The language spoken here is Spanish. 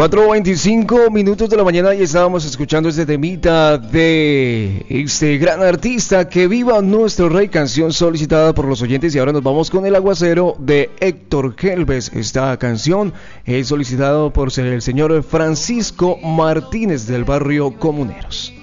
4:25 de la mañana y estábamos escuchando este temita de este gran artista, Que Viva Nuestro Rey, canción solicitada por los oyentes. Y ahora nos vamos con El Aguacero de Héctor Kelves. Esta canción es solicitada por el señor Francisco Martínez del barrio Comuneros.